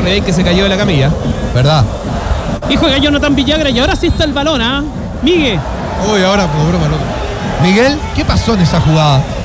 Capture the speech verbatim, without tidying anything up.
Medellín que se cayó de la camilla. ¿Verdad? Y juega Jonathan Villagra y ahora sí está el balón, ¿ah? ¿eh? Miguel. Uy, ahora por broma, loco. Miguel, ¿qué pasó en esa jugada?